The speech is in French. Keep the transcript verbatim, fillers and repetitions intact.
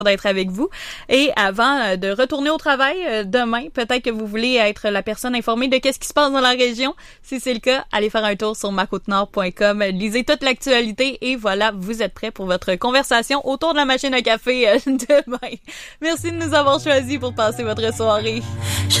d'être avec vous. Et avant de retourner au travail demain, peut-être que vous voulez être la personne informée de qu'est-ce qui se passe dans la région. Si c'est le cas, allez faire un tour sur ma côte nord point com, lisez toute l'actualité et voilà, vous êtes prêts pour votre conversation autour de la machine à café demain. Merci de nous avoir choisis pour passer votre soirée.